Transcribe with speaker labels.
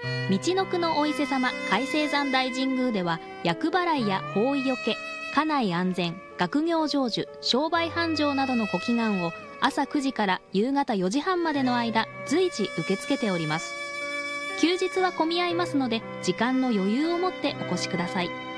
Speaker 1: 道のくのお伊勢様海青山大神宮では、厄払いや方位よけ、家内安全、学業成就、商売繁盛などのご祈願を朝9時から夕方4時半までの間、随時受け付けております。休日は混み合いますので、時間の余裕を持ってお越しください。